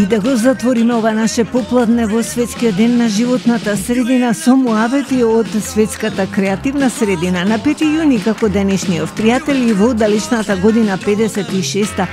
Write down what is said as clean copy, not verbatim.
И да го затвориме ова наше попладне во светскиот ден на животната средина со муабети од светската креативна средина на 5 јуни како денешниот пријатели во далечната година 56-та